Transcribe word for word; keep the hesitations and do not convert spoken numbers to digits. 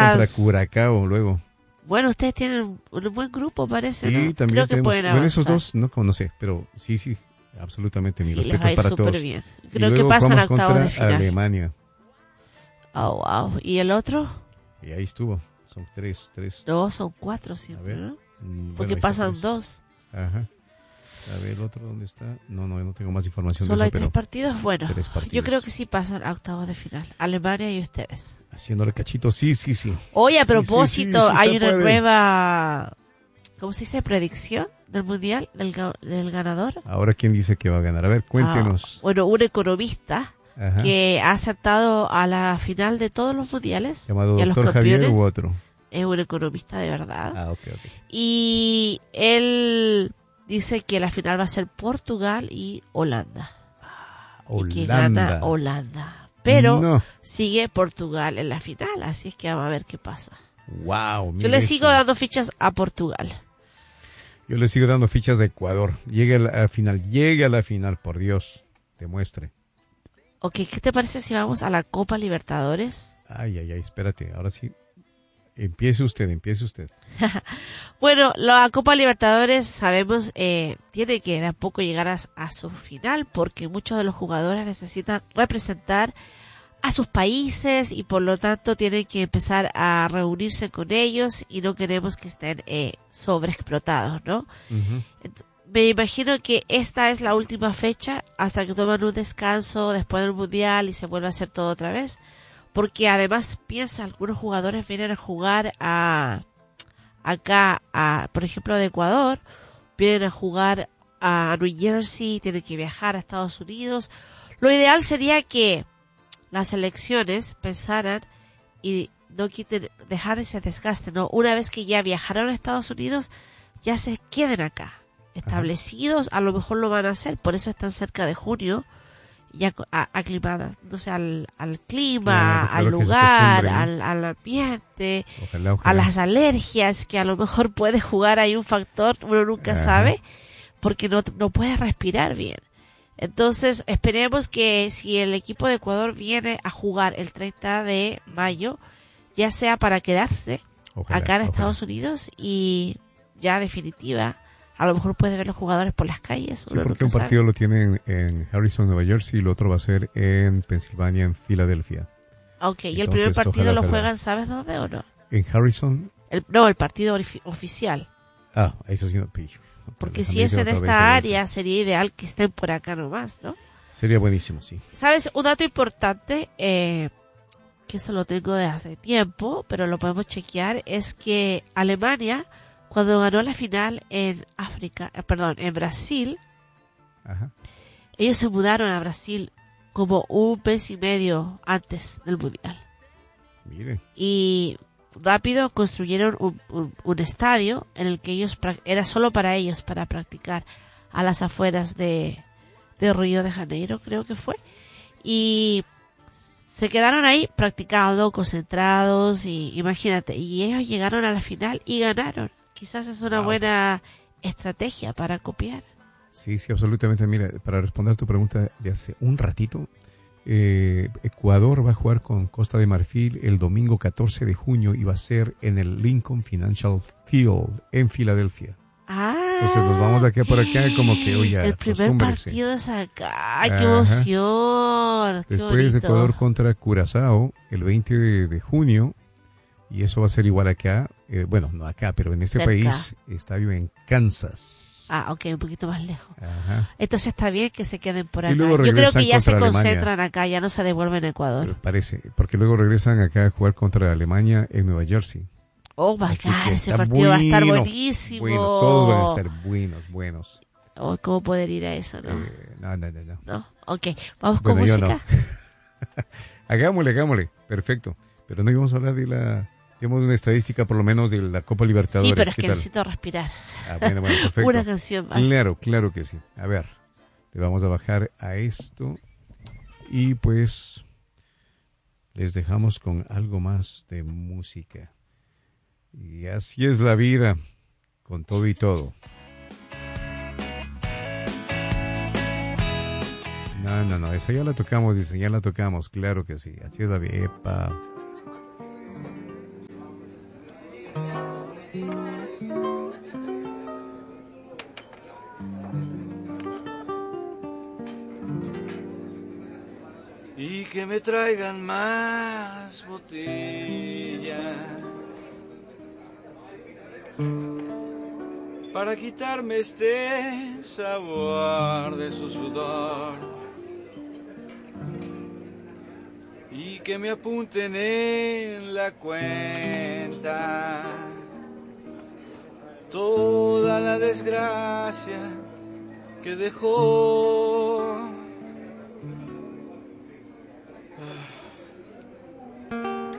contra las... Curacao luego. Bueno, ustedes tienen un buen grupo, parece, Sí, ¿no? también Creo que tenemos, pueden bueno, avanzar. esos dos no, no sé, pero sí, sí, absolutamente. Mi Sí, les respeto va a ir para súper todos. bien. Y Creo que luego pasan a jugamos octavos contra de final. Alemania. Oh, wow. ¿Y el otro? Y ahí estuvo. Son tres, tres. No, son cuatro A siempre, ver. ¿no? Mm, Porque bueno, ahí está pasan tres. dos. Ajá. A ver, el otro, ¿dónde está? No, no, no tengo más información Solo de hay eso, tres pero partidos. Bueno, tres partidos. yo creo que sí pasan a octavos de final. Alemania y ustedes. Haciéndole cachito, sí, sí, sí. Hoy, a Sí, propósito, sí, sí, sí hay se una puede. nueva... ¿Cómo se dice? ¿Predicción del mundial? ¿Del, ga- del ganador? Ahora, ¿quién dice que va a ganar? A ver, cuéntenos. Ah, bueno, un economista Ajá. que ha acertado a la final de todos los mundiales. ¿Llamado y a los doctor Javier campeones. u otro? Es un economista de verdad. Ah, ok, ok. Y él dice que la final va a ser Portugal y Holanda. Y que gana Holanda. Holanda. Pero No. sigue Portugal en la final, así es que vamos a ver qué pasa. Wow. Yo le sigo dando fichas a Portugal. Yo le sigo dando fichas de Ecuador. Llegue a la, a la final, llegue a la final, por Dios, demuestre. Ok, ¿qué te parece si vamos a la Copa Libertadores? Ay, ay, ay, espérate, ahora sí. Empiece usted, empiece usted. Bueno, la Copa Libertadores, sabemos, eh, tiene que de a poco llegar a, a su final porque muchos de los jugadores necesitan representar a sus países y por lo tanto tienen que empezar a reunirse con ellos y no queremos que estén eh, sobreexplotados, ¿no? Uh-huh. Ent- Me imagino que esta es la última fecha hasta que toman un descanso después del Mundial y se vuelve a hacer todo otra vez. Porque además piensa, algunos jugadores vienen a jugar a acá, a, por ejemplo, de Ecuador, vienen a jugar a New Jersey, tienen que viajar a Estados Unidos. Lo ideal sería que las elecciones pensaran y no quiten, dejar ese desgaste, ¿no? Una vez que ya viajaron a Estados Unidos, ya se queden acá, establecidos. Ajá. A lo mejor lo van a hacer, por eso están cerca de junio, ya aclimadas, no sé, al, al clima, claro, al lugar, ¿no? al, al ambiente, ojalá, ojalá. a las alergias, que a lo mejor puede jugar ahí un factor, uno nunca Ajá. sabe, porque no, no puede respirar bien. Entonces, esperemos que si el equipo de Ecuador viene a jugar el treinta de mayo, ya sea para quedarse ojalá, acá en ojalá. Estados Unidos y ya definitiva, a lo mejor puede ver los jugadores por las calles. Sí, porque un partido sabe. Lo tienen en Harrison, Nueva Jersey, y el otro va a ser en Pensilvania, en Filadelfia. Ok, ¿y Entonces, el primer partido lo juegan, sabes dónde o no? En Harrison. El, no, el partido oficial. Ah, eso sí no pillo. Porque si es en esta área, sería ideal que estén por acá nomás, ¿no? Sería buenísimo, sí. ¿Sabes? Un dato importante, eh, que eso lo tengo de hace tiempo, pero lo podemos chequear, es que Alemania, cuando ganó la final en África, eh, perdón, en Brasil, Ajá. ellos se mudaron a Brasil como un mes y medio antes del Mundial. Mire. Y rápido construyeron un, un, un estadio en el que ellos, era solo para ellos, para practicar a las afueras de, de Río de Janeiro, creo que fue. Y se quedaron ahí practicando, concentrados, y imagínate, y ellos llegaron a la final y ganaron. Quizás es una wow. buena estrategia para copiar. Sí, sí, absolutamente. Mira, para responder a tu pregunta de hace un ratito, eh, Ecuador va a jugar con Costa de Marfil el domingo catorce de junio y va a ser en el Lincoln Financial Field en Filadelfia. Ah, entonces nos vamos de acá por acá como que, oye, el primer partido es acá. ¡Ay, qué emoción! Después qué Ecuador contra Curazao el veinte de junio. Y eso va a ser igual acá, eh, bueno, no acá, pero en este Cerca. país, estadio en Kansas. Ah, ok, un poquito más lejos. Ajá. Entonces está bien que se queden por acá. Yo creo que ya se concentran Alemania. Acá, ya no se devuelven a Ecuador. Pero parece, porque luego regresan acá a jugar contra Alemania en Nueva Jersey. Oh, my God, ese partido bueno, va a estar buenísimo. Bueno, todos van a estar buenos, buenos. Oh, ¿cómo poder ir a eso, no? Eh, no, no, no, no. No, ok, vamos con bueno, música. No. hagámosle, hagámosle, perfecto. Pero no íbamos a hablar de la... Tenemos una estadística por lo menos de la Copa Libertadores. Sí, pero es que tal? necesito respirar. Ah, bueno, bueno, perfecto. Una canción más. Claro, claro que sí. A ver, le vamos a bajar a esto y pues les dejamos con algo más de música. Y así es la vida, con todo y todo. No, no, no, esa ya la tocamos, dice, ya la tocamos, claro que sí. Así es la vida. Epa. Y que me traigan más botellas para quitarme este sabor de su sudor, y que me apunten en la cuenta toda la desgracia que dejó